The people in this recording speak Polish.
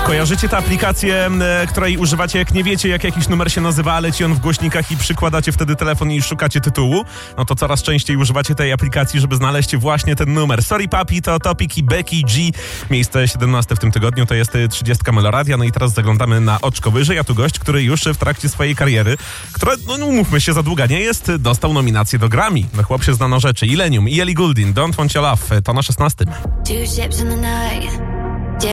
Kojarzycie tę aplikację, której używacie, jak nie wiecie, jak jakiś numer się nazywa, ale leci on w głośnikach i przykładacie wtedy telefon i szukacie tytułu? No to coraz częściej używacie tej aplikacji, żeby znaleźć właśnie ten numer. Sorry Papi to Topic i Becky G. Miejsce 17 w tym tygodniu, to jest 30 Meloradia. No i teraz zaglądamy na oczko wyżej, a tu gość, który już w trakcie swojej kariery, która, no umówmy się, za długa nie jest, dostał nominację do Grammy. No chłop się zna na rzeczy. Illenium i Ellie Goulding, Don't Want Your Love, to na 16. Two ships in the night.